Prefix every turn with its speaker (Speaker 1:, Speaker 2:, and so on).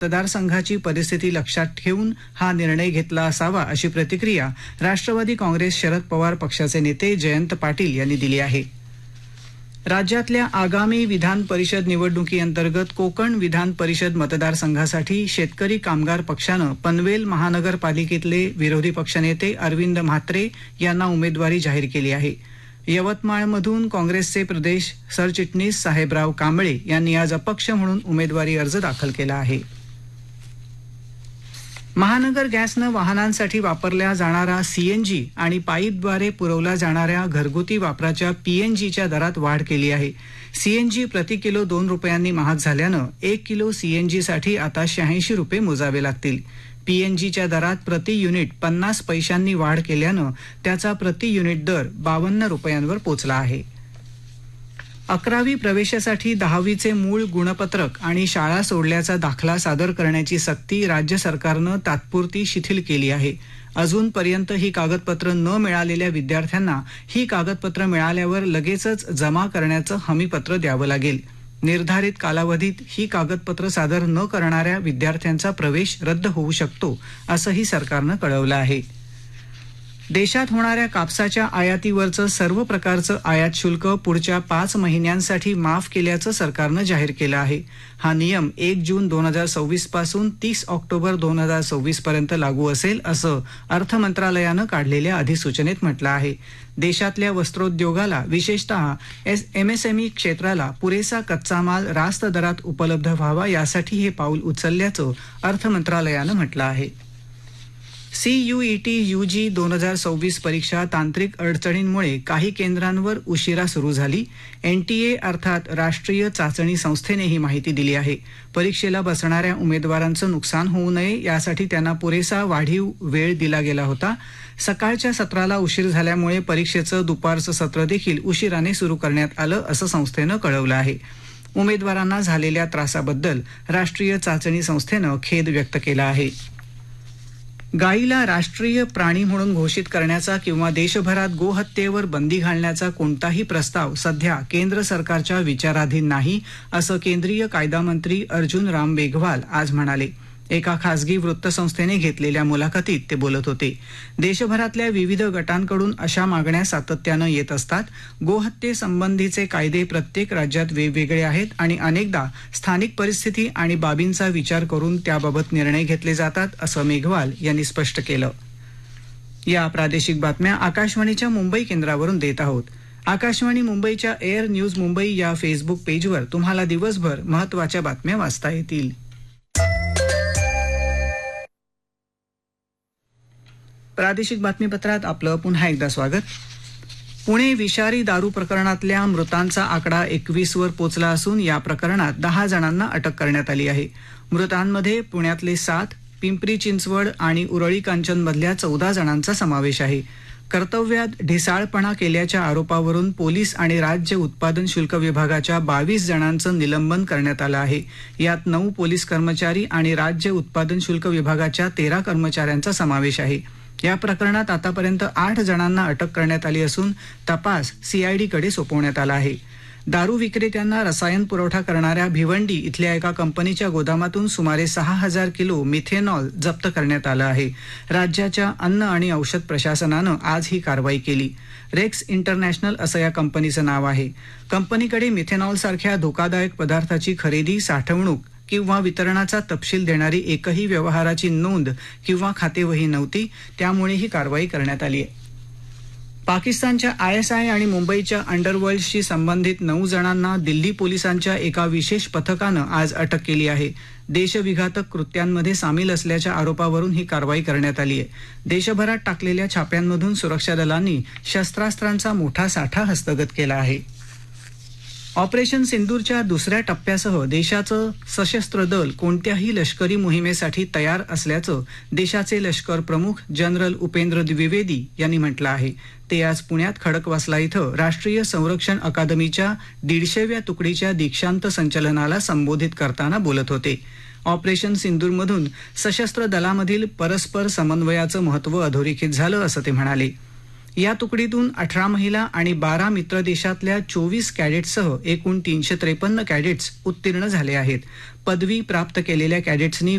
Speaker 1: मतदारसंघाची परिस्थिती लक्षात ठेवून हा निर्णय घेतला असावा अशी प्रतिक्रिया राष्ट्रवादी काँग्रेस शरद पवार पक्षाचे नेते जयंत पाटील यांनी दिली आहे. राज्यातल्या आगामी विधान परिषद निवडणुकीअंतर्गत कोकण विधान परिषद मतदारसंघासाठी शेतकरी कामगार पक्षानं पनवेल महानगरपालिकेतले विरोधी पक्षनेते अरविंद म्हात्रे यांना उमेदवारी जाहीर केली आहे. यवतमाळमधून काँग्रेसचे प्रदेश सरचिटणीस साहेबराव कांबळे यांनी आज अपक्ष म्हणून उमेदवारी अर्ज दाखल केला आहे. महानगर गॅसनं वाहनांसाठी वापरल्या जाणारा सीएनजी आणि पाईपद्वारे पुरवल्या जाणाऱ्या घरगुती वापराच्या पीएनजीच्या दरात वाढ केली आहे. सीएनजी प्रति किलो 2 रुपयांनी महाग झाल्यानं 1 किलो सीएनजीसाठी आता 86 रुपये मोजावे लागतील. पीएनजीच्या दरात प्रति युनिट 50 पैशांनी वाढ केल्यानं त्याचा प्रति युनिट दर 52 रुपयांवर पोचला आहे. 11वी प्रवेशासाठी 10वीचे मूळ गुणपत्रक आणि शाळा सोडल्याचा दाखला सादर करण्याची सक्ती राज्य सरकारनं तात्पुरती शिथिल केली आहे. अजूनपर्यंत ही कागदपत्र न मिळालेल्या विद्यार्थ्यांना ही कागदपत्र मिळाल्यावर लगेचच जमा करण्याचं हमीपत्र द्यावं लागेल. निर्धारित कालावधीत ही कागदपत्र सादर न करणाऱ्या विद्यार्थ्यांचा प्रवेश रद्द होऊ शकतो असंही सरकारनं कळवलं आहे. देशात होणाऱ्या कापसाच्या आयातीवरचं सर्व प्रकारचं आयात शुल्क पुढच्या 5 महिन्यांसाठी माफ केल्याचं सरकारनं जाहीर केलं आहे. हा नियम 1 जून 2026 पासून 30 ऑक्टोबर 2026 पर्यंत लागू असेल असं अर्थ मंत्रालयानं काढलेल्या अधिसूचनेत म्हटलं आहे. देशातल्या वस्त्रोद्योगाला विशेषतः एमएसएमई क्षेत्राला पुरेसा कच्चा माल रास्त दरात उपलब्ध व्हावा यासाठी हे पाऊल उचलल्याचं अर्थ मंत्रालयानं म्हटलं आहे. सीयूईटी यूजी 2026 परीक्षा तांत्रिक अडचणींमुळे काही केंद्रांवर उशिरा सुरू झाली. एनटीए अर्थात राष्ट्रीय चाचणी संस्थेने ही माहिती दिली आहे. परीक्षेला बसणाऱ्या उमेदवारांचं नुकसान होऊ नये यासाठी त्यांना पुरेसा वाढीव वेळ दिला गेला होता. सकाळच्या सत्राला उशीर झाल्यामुळे परीक्षेचं दुपारचं सत्र देखील उशिराने सुरू करण्यात आलं असं संस्थेनं कळवलं आहे. उमेदवारांना झालेल्या त्रासाबद्दल राष्ट्रीय चाचणी संस्थेनं खेद व्यक्त केला आहे. गायीला राष्ट्रीय प्राणी म्हणून घोषित करण्याचा किंवा देशभरात गोहत्येवर बंदी घालण्याचा कोणताही प्रस्ताव सध्या केंद्र सरकारच्या विचाराधीन नाही असं केंद्रीय कायदा मंत्री अर्जुन राम मेघवाल आज म्हणाले. एका खासगी वृत्तसंस्थेने घेतलेल्या मुलाखतीत ते बोलत होते. देशभरातल्या विविध गटांकडून अशा मागण्या सातत्यानं येत असतात. गोहत्येसंबंधीचे कायदे प्रत्येक राज्यात वेगवेगळे आहेत आणि अनेकदा स्थानिक परिस्थिती आणि बाबींचा विचार करून त्याबाबत निर्णय घेतले जातात असं मेघवाल यांनी स्पष्ट केलं. या प्रादेशिक बातम्या आकाशवाणीच्या मुंबई केंद्रावरून देत आहोत. आकाशवाणी मुंबईच्या एअर न्यूज मुंबई या फेसबुक पेजवर तुम्हाला दिवसभर महत्त्वाच्या बातम्या वाचता येतील. प्रादेशिक बातमीपत्रात आपलं पुन्हा एकदा स्वागत. पुणे विषारी दारू प्रकरणातल्या मृतांचा आकडा 21 वर पोचला असून या प्रकरणात 10 जणांना अटक करण्यात आली आहे. मृतांमध्ये पुण्यातले 7, पिंपरी चिंचवड आणि उरळी कांचनमधल्या 14 जणांचा समावेश आहे. कर्तव्यात ढिसाळपणा केल्याच्या आरोपावरून पोलीस आणि राज्य उत्पादन शुल्क विभागाच्या 22 जणांचं निलंबन करण्यात आलं आहे. यात 9 पोलीस कर्मचारी आणि राज्य उत्पादन शुल्क विभागाच्या 13 कर्मचाऱ्यांचा समावेश आहे. या प्रकरणात आतापर्यंत 8 जणांना अटक करण्यात आली असून तपास सीआयडीकडे सोपवण्यात आला आहे. दारू विक्रेत्यांना रसायन पुरवठा करणाऱ्या भिवंडी इथल्या एका कंपनीच्या गोदामातून सुमारे 6,000 किलो मिथेनॉल जप्त करण्यात आलं आहे. राज्याच्या अन्न आणि औषध प्रशासनानं आज ही कारवाई केली. रेक्स इंटरनॅशनल असं या कंपनीचं नाव आहे. कंपनीकडे मिथेनॉल सारख्या धोकादायक पदार्थाची खरेदी, साठवणूक किंवा वितरणाचा तपशील देणारी एकही व्यवहाराची नोंद किंवा खातेवही नव्हती. त्यामुळे ही कारवाई करण्यात आली आहे. पाकिस्तानच्या आयएसआय आणि मुंबईच्या अंडरवर्ल्डशी संबंधित 9 जणांना दिल्ली पोलिसांच्या एका विशेष पथकानं आज अटक केली आहे. देशविघातक कृत्यांमध्ये सामील असल्याच्या आरोपावरून ही कारवाई करण्यात आली आहे. देशभरात टाकलेल्या छाप्यांमधून सुरक्षा दलांनी शस्त्रास्त्रांचा मोठा साठा हस्तगत केला आहे. ऑपरेशन सिंदूरच्या दुसऱ्या टप्प्यासह देशाचं सशस्त्र दल कोणत्याही लष्करी मोहिमेसाठी तयार असल्याचं देशाचे लष्कर प्रमुख जनरल उपेंद्र द्विवेदी यांनी म्हटलं आहे. ते आज पुण्यात खडकवासला इथं राष्ट्रीय संरक्षण अकादमीच्या 150व्या तुकडीच्या दीक्षांत संचलनाला संबोधित करताना बोलत होते. ऑपरेशन सिंदूरमधून सशस्त्र दलामधील परस्पर समन्वयाचं महत्त्व अधोरेखित झालं असं ते म्हणाले. या तुकडीतून 18 महिला आणि 12 मित्र देशातल्या 24 कॅडेट्ससह एकूण 353 कॅडेट्स उत्तीर्ण झाले आहेत. पदवी प्राप्त केलेल्या कॅडेट्सनी